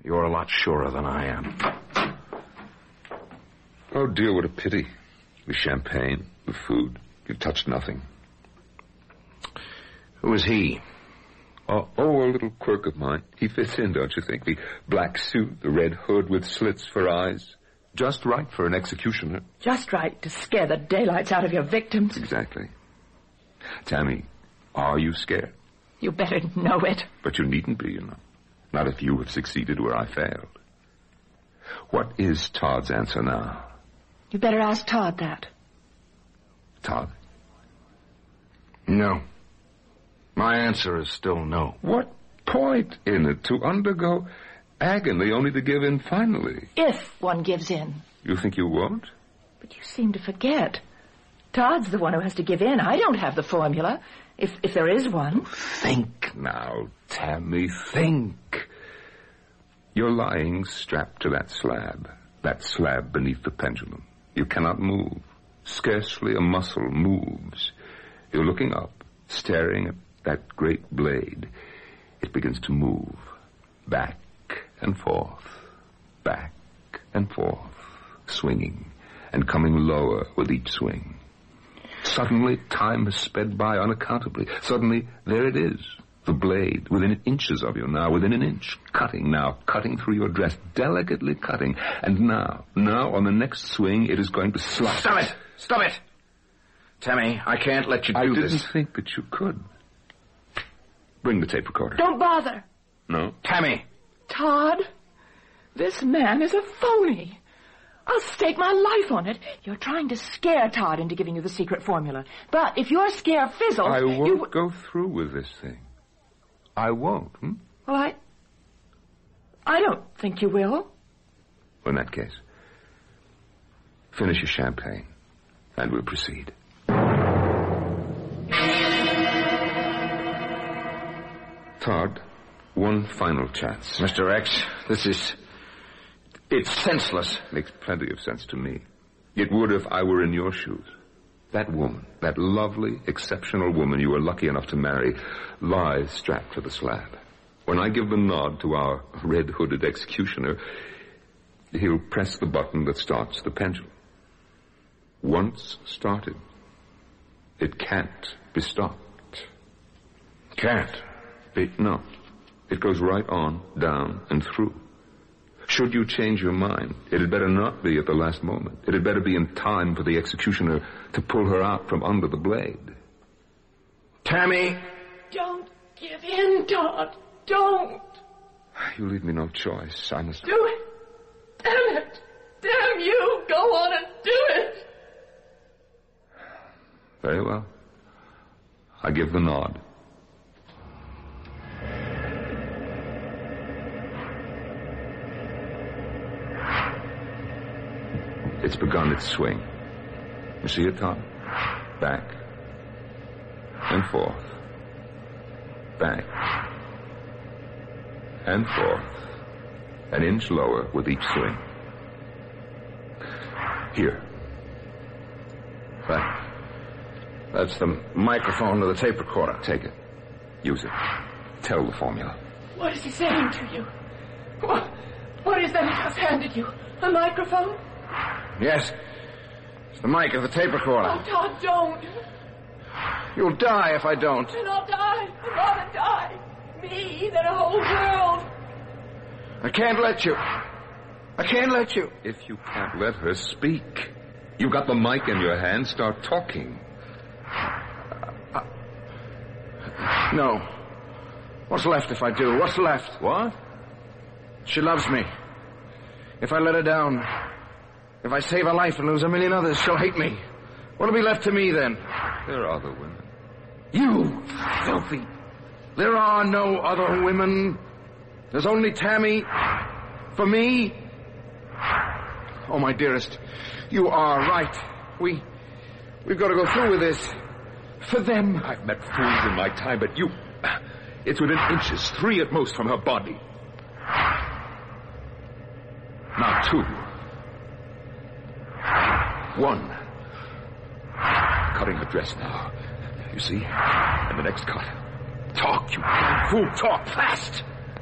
You're a lot surer than I am. Oh, dear, what a pity. The champagne, the food, you touched nothing. Who is he? Oh, a little quirk of mine. He fits in, don't you think? The black suit, the red hood with slits for eyes. Just right for an executioner. Just right to scare the daylights out of your victims. Exactly. Tammy, are you scared? You better know it. But you needn't be, you know. Not if you have succeeded where I failed. What is Todd's answer now? You better ask Todd that. Todd? No. My answer is still no. What point in it to undergo agony only to give in finally? If one gives in. You think you won't? But you seem to forget. Todd's the one who has to give in. I don't have the formula, if there is one. Think now, Tammy, think. You're lying strapped to that slab beneath the pendulum. You cannot move. Scarcely a muscle moves. You're looking up, staring at that great blade. It begins to move. Back and forth. Back and forth. Swinging and coming lower with each swing. Suddenly, time has sped by unaccountably. Suddenly, there it is. The blade, within inches of you now, within an inch. Cutting through your dress, delicately cutting. And now, on the next swing, it is going to slide. Stop it! Tammy, I can't let you do this. I didn't think that you could. Bring the tape recorder. Don't bother. No? Tammy! Todd, this man is a phony. I'll stake my life on it. You're trying to scare Todd into giving you the secret formula. But if your scare fizzles... I won't go through with this thing. I won't, Well, I don't think you will. In that case, finish your champagne, and we'll proceed. Todd, one final chance. Mr. X, it's senseless. Makes plenty of sense to me. It would if I were in your shoes. That woman, that lovely, exceptional woman you were lucky enough to marry, lies strapped to the slab. When I give the nod to our red-hooded executioner, he'll press the button that starts the pendulum. Once started, it can't be stopped. Can't? No. It goes right on, down, and through. Should you change your mind, it had better not be at the last moment. It had better be in time for the executioner to pull her out from under the blade. Tammy! Don't give in, Todd. Don't. You leave me no choice. I must... Do it. Damn it. Damn you. Go on and do it. Very well. I give the nod. It's begun its swing. You see it, Tom? Back and forth. Back and forth. An inch lower with each swing. Here. That's the microphone to the tape recorder. Take it. Use it. Tell the formula. What is he saying to you? What is that he just handed you? A microphone? Yes. It's the mic of the tape recorder. Oh, Todd, don't. You'll die if I don't. Then I'll die. I'd rather die. Me than a whole world. I can't let you. I can't let you. If you can't let her speak, you've got the mic in your hand. Start talking. No. What's left if I do? What's left? What? She loves me. If I let her down, if I save her life and lose a million others, she'll hate me. What'll be left to me then? There are other women. You filthy. There are no other women. There's only Tammy. For me. Oh, my dearest, you are right. We've got to go through with this. For them. I've met fools in my time, but you... It's within inches, 3 at most, from her body. Now 2. 1. Cutting her dress now. You see? And the next cut. Talk, you damn fool. Talk fast.